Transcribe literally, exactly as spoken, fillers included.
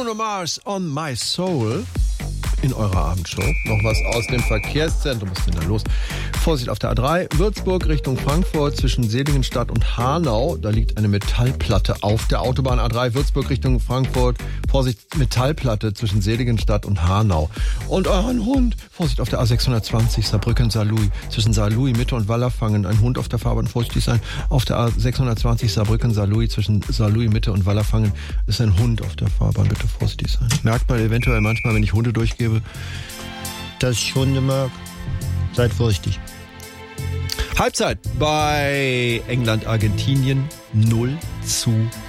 Bruno Mars on My Soul in eurer Abendshow. Noch was aus dem Verkehrszentrum. Was ist denn da los? Vorsicht auf der A drei, Würzburg Richtung Frankfurt zwischen Seligenstadt und Hanau. Da liegt eine Metallplatte auf der Autobahn A drei, Würzburg Richtung Frankfurt. Vorsicht, Metallplatte zwischen Seligenstadt und Hanau. Und euren Hund. Vorsicht auf der A sechshundertzwanzig, Saarbrücken-Saarlouis. Zwischen Saarlouis Mitte und Wallerfangen. Ein Hund auf der Fahrbahn, vorsichtig sein. Auf der A sechshundertzwanzig, Saarbrücken-Saarlouis. Zwischen Saarlouis Mitte und Wallerfangen ist ein Hund auf der Fahrbahn. Bitte vorsichtig sein. Merkt man eventuell manchmal, wenn ich Hunde durchgebe, dass ich Hunde mag. Seid vorsichtig. Halbzeit bei England-Argentinien null zu